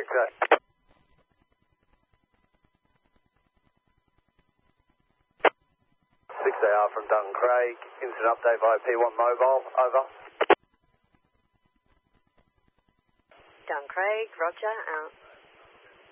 6A. 6AR from Duncan Craig. Incident update via P1 mobile. Over. Duncan Craig, roger, out.